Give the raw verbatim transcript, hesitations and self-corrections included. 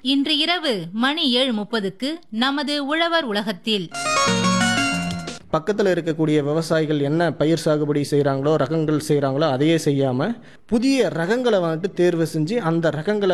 இன்று இரவு மணி ஏழு முப்பதுக்கு நமது உழவர் உலகத்தில் பக்கத்தில் இருக்கக்கூடிய விவசாயிகள் என்ன பயிர் சாகுபடி செய்கிறாங்களோ ரகங்கள் செய்கிறாங்களோ அதையே செய்யாமல் புதிய ரகங்களை வந்துட்டு தேர்வு செஞ்சு அந்த ரகங்களை